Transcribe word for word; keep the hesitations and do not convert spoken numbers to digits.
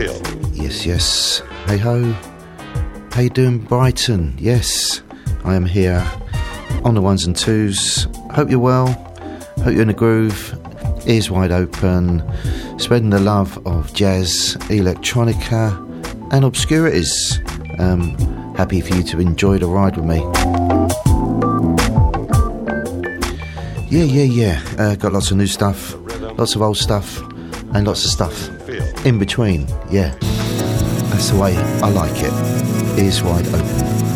feel. Yes, yes. Hey ho. How you doing, Brighton? Yes, I am here on the ones and twos. Hope you're well. Hope you're in a groove. Ears wide open. Spreading the love of jazz, electronica, and obscurities. Um, happy for you to enjoy the ride with me. Yeah, yeah, yeah. Uh, got lots of new stuff, lots of old stuff, and lots of stuff in between. Yeah, that's the way I like it. Ears wide open.